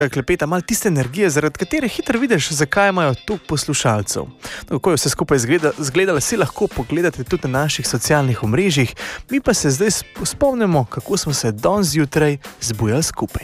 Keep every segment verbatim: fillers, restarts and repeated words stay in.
klepeta malo tiste energije, zaradi katere hitro vidiš, zakaj imajo toliko poslušalcev. No, kako je vse skupaj izgleda, izgledalo, si lahko pogledate tudi na naših socialnih omrežjih, mi pa se zdaj spomnimo, kako smo se danes zjutraj zbujali skupaj.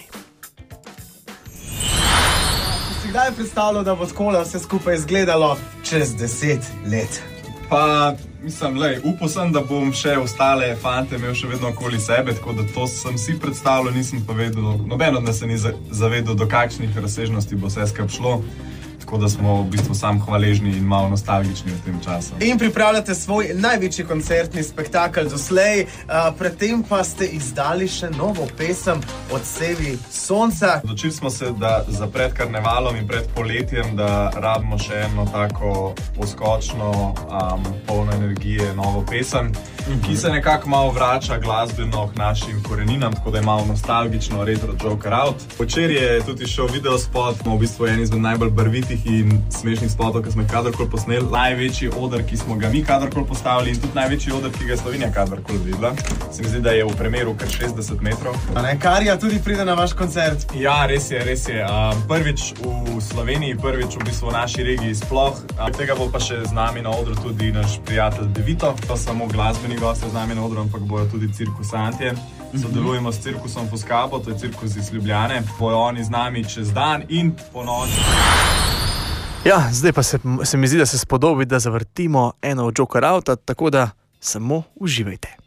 Si kdaj predstavljal, da bo takole vse skupaj izgledalo čez deset let? Pa, mislim, lej, upal sem, da bom še ostale fante imel še vedno okoli sebe, tako da to sem si predstavljal, nisem pa vedel, noben od nas se ni zavedel, do kakšnih razsežnosti bo vse skupaj šlo. Tako da smo v bistvu sam hvaležni in malo nostalgični v tem času. In pripravljate svoj največji koncertni spektakel doslej, uh, predtem pa ste izdali še novo pesem Odsevi sonca. Odločili smo se, da za pred karnevalom in pred poletjem, da rabimo še eno tako poskočno, um, polno energije novo pesem, mm-hmm. ki se nekako malo vrača glasbeno k našim koreninam, tako da je malo nostalgično, retro Joker Out. Včeraj je tudi šel videospot, v bistvu en izmed najbolj barvitih in smešnih spotov, ki smo jih kadarkoli posneli. Največji oder, ki smo ga mi kadarkoli postavili in tudi največji oder, ki ga je Slovenija kadarkoli videla. Se mi zdi, da je v premeru kar šestdeset metrov. A ne, Karija tudi pride na vaš koncert? Ja, res je, res je. Um, prvič v Sloveniji, prvič v bistvu v naši regiji sploh. Um, tega bo pa še z nami na odru tudi naš prijatelj Devito. To samo glasbeni gosti z nami na odru, ampak bojo tudi cirkusantje. Sodelujemo s cirkusom Fuskabo, to je cirkus iz Ljubljane. Bojo oni z nami čez dan in po noči. Ja, zdaj pa se, se mi zdi, da se spodobi, da zavrtimo eno od Joker Outa, tako da samo uživajte.